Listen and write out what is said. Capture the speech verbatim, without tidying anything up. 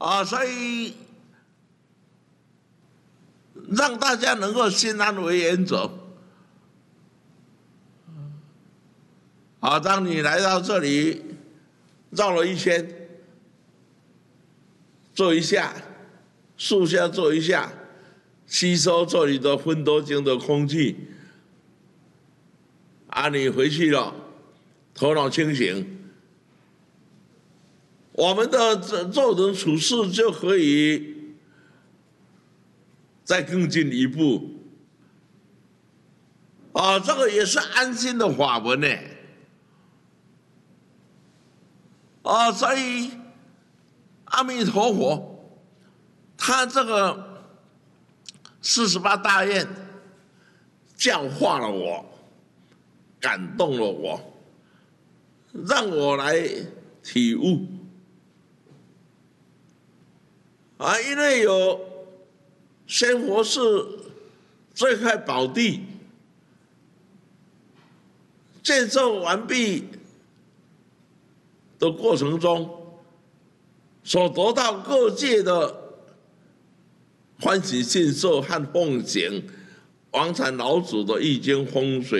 啊，所以让大家能够心安为原则。啊，当你来到这里，绕了一圈，坐一下，树下坐一下，吸收这里的芬多精的空气。啊，你回去了，头脑清醒，我们的做人处事就可以再更进一步。啊，这个也是安心的法门呢。啊，所以阿弥陀佛，他这个四十八大愿教化了我，感动了我，让我来体悟。啊，因为有仙佛寺这块宝地建设完毕的过程中，所得到各界的欢喜信受和奉行王禅老祖的易经风水。